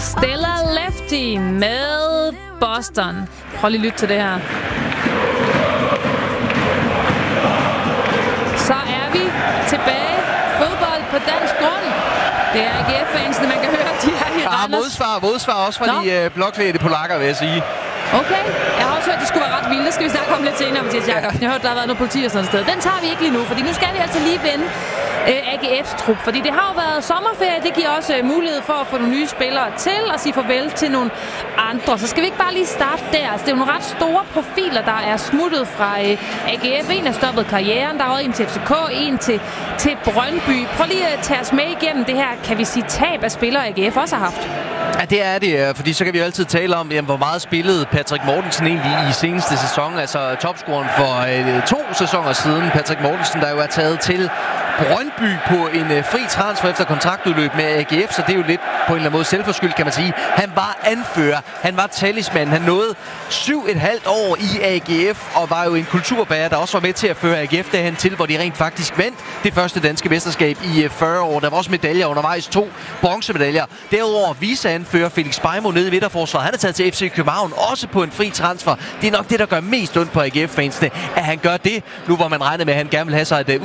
Stella Lefty med Boston. Prøv lige at lytte til det her. Så er vi tilbage. Fodbold på dansk grund. Det er AGF-fansene, man kan høre, de er i Randers. Modsvar også fra de blåklædte polakker, vil jeg sige. Okay. Jeg har også hørt, at det skulle være ret vildt. Det skal vi snakke om lidt senere, Mathias. Jeg har hørt, der har været noget politi og sådan noget sted. Den tager vi ikke lige nu, fordi nu skal vi altså lige vende AGF's trup. Fordi det har jo været sommerferie. Det giver også mulighed for at få nogle nye spillere til og sige farvel til nogle andre. Så skal vi ikke bare lige starte der? Altså, det er jo nogle ret store profiler, der er smuttet fra AGF. En er stoppet karrieren. Der er også en til FCK, en til Brøndby. Prøv lige at tage os med igennem det her, kan vi sige, tab af spillere AGF også har haft. Ja, det er det, fordi så kan vi jo altid tale om, hvor meget spillede Patrick Mortensen egentlig i seneste sæson. Altså topscoren for 2 sæsoner siden. Patrick Mortensen, der jo er taget til Brøndby på en fri transfer efter kontraktudløb med AGF, så det er jo lidt på en eller anden måde selvforskyldt, kan man sige. Han var anfører, han var talisman, han nåede 7,5 år i AGF, og var jo en kulturbærer, der også var med til at føre AGF derhen til, hvor de rent faktisk vandt det første danske mesterskab i 40 år. Der var også medaljer undervejs, 2 bronzemedaljer. Derudover viceanfører Felix Beijmo nede i midterforsvaret. Han er taget til FC København, også på en fri transfer. Det er nok det, der gør mest ondt på AGF-fansene, at han gør det, nu hvor man regner med, at han gerne vil have sig et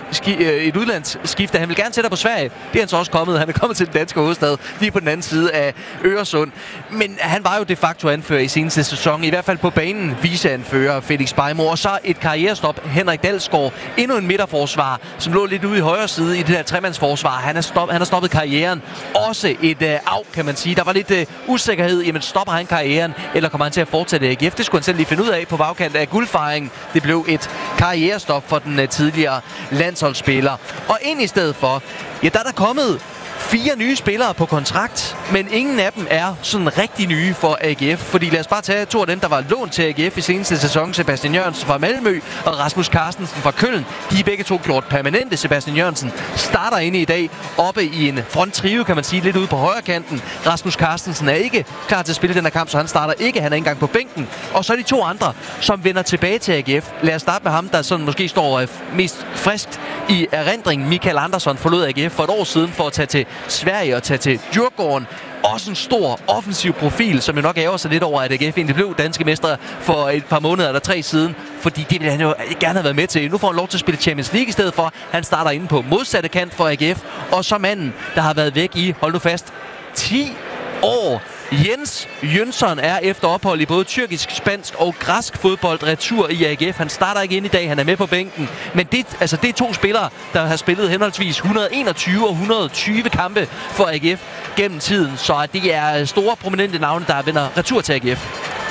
udlandsskifte. Han vil gerne sætte på Sverige. Det er han så også kommet. Han er kommet til den danske hovedstad, lige på den anden side af Øresund. Men han var jo de facto anfører i seneste sæson, i hvert fald på banen, viceanfører Felix Beijmo. Og så et karrierestop, Henrik Dalsgaard, endnu en midterforsvar, som lå lidt ude i højre side i det her tremandsforsvar. Han har stoppet karrieren. Også et kan man sige. Der var lidt usikkerhed. Jamen, stopper han karrieren, eller kommer han til at fortsætte i AGF? Det skulle han selv lige finde ud af på bagkant af guldfejringen. Det blev et karrierestop for den tidligere landsholdsspiller. Og ind i stedet for, ja, der er der kommet 4 nye spillere på kontrakt, men ingen af dem er sådan rigtig nye for AGF. Fordi lad os bare tage 2 af dem, der var lånt til AGF i seneste sæson. Sebastian Jørgensen fra Malmø og Rasmus Carstensen fra Köln. De er begge to gjort permanente. Sebastian Jørgensen starter inde i dag oppe i en fronttrio, kan man sige, lidt ude på højre kanten. Rasmus Carstensen er ikke klar til at spille den her kamp, så han starter ikke. Han er ikke engang på bænken. Og så er de 2 andre, som vender tilbage til AGF. Lad os starte med ham, der sådan måske står mest friskt i erindringen. Michael Andersson forlod AGF for et år siden for at tage til Sverige og tage til Djurgården. Også en stor offensiv profil, som jo nok ærger sig lidt over, at AGF egentlig blev danske mestre for et par måneder eller 3 siden. Fordi det ville han jo gerne have været med til. Nu får han lov til at spille Champions League i stedet for. Han starter inde på modsatte kant for AGF. Og så manden, der har været væk i, hold nu fast, 10 år. Jens Jønsson er efter ophold i både tyrkisk, spansk og græsk fodbold retur i AGF. Han starter ikke ind i dag, han er med på bænken. Men det er 2 spillere, der har spillet henholdsvis 121 og 120 kampe for AGF gennem tiden. Så det er store prominente navne, der vender retur til AGF.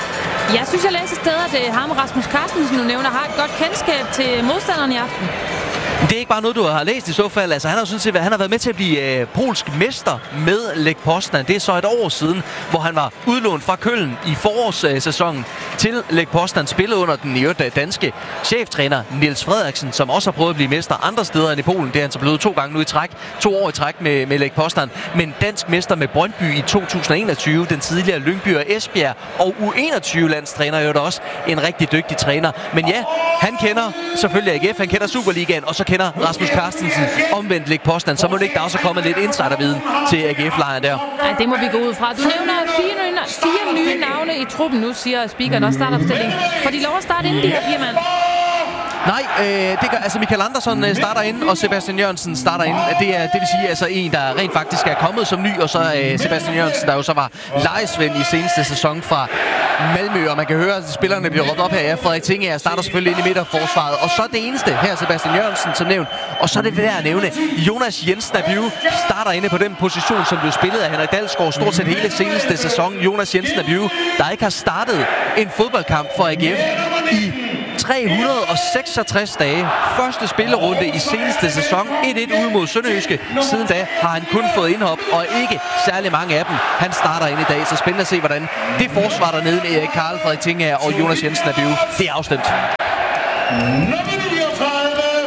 Jeg synes, jeg læser steder, at ham Rasmus Carstensen, du nævner, har et godt kendskab til modstanderen i aften. Det er ikke bare noget, du har læst i så fald. Altså, han har været med til at blive polsk mester med Lech Poznan. Det er så et år siden, hvor han var udlånt fra Köln i forårssæsonen til Lech Poznan. Spillede under den danske cheftræner Niels Frederiksen, som også har prøvet at blive mester andre steder end i Polen. Det er han så blevet 2 gange nu i træk. 2 år i træk med Lech Poznan. Men dansk mester med Brøndby i 2021. Den tidligere Lyngby og Esbjerg og U21-landstræner er jo da også en rigtig dygtig træner. Men ja, han kender selvfølgelig AGF, han kender Superligaen, og så kender Rasmus Carstensen omvendt Lech Poznan. Så må det ikke, der også er kommet lidt insiderviden til AGF-lejren der. Nej, det må vi gå ud fra. Du nævner 4 nye navne i truppen nu, siger speakeren også startopstilling. Får de lov at starte inden de her 4 mand? Nej, det gør, altså Michael Andersson starter ind, og Sebastian Jørgensen starter ind. Det vil sige altså en, der rent faktisk er kommet som ny, og så Sebastian Jørgensen, der jo så var lejesvend i seneste sæson fra Malmø, og man kan høre, at spillerne bliver råbt op her. Ja, Frederik Tingager starter selvfølgelig ind i midterforsvaret, og så det eneste her, Sebastian Jørgensen som nævnt, og så er det værd at nævne, Jonas Jensen Abiu starter inde på den position, som blev spillet af Henrik Dalsgaard stort set hele seneste sæson. Jonas Jensen Abiu, der ikke har startet en fodboldkamp for AGF i 366 dage. Første spillerunde i seneste sæson. 1-1 ude mod Sønderjyske. Siden da har han kun fået indhop, og ikke særlig mange af dem. Han starter ind i dag, så spændende at se, hvordan det forsvar dernede med Erik Karl, Frederik Tingager og Jonas Jensen Abiu, det er afstemt.